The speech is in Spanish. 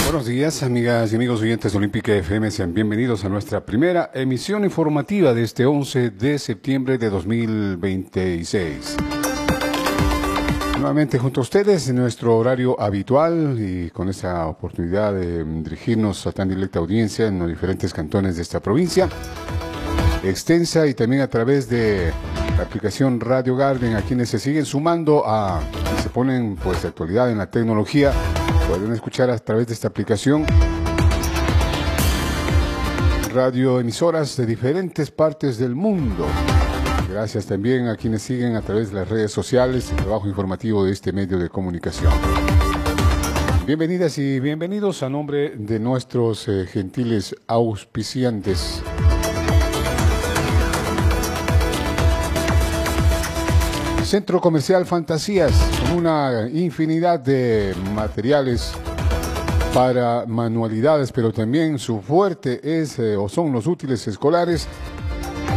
Buenos días, amigas y amigos oyentes de Olímpica FM. Sean bienvenidos a nuestra primera emisión informativa de este 11 de septiembre de 2026. Nuevamente junto a ustedes en nuestro horario habitual y con esta oportunidad de dirigirnos a tan directa audiencia en los diferentes cantones de esta provincia extensa y también a través de la aplicación Radio Garden, a quienes se siguen sumando y se ponen pues de actualidad en la tecnología. Pueden escuchar a través de esta aplicación radioemisoras de diferentes partes del mundo. Gracias también a quienes siguen a través de las redes sociales el trabajo informativo de este medio de comunicación. Bienvenidas y bienvenidos a nombre de nuestros gentiles auspiciantes. Centro Comercial Fantasías, con una infinidad de materiales para manualidades, pero también su fuerte es o son los útiles escolares.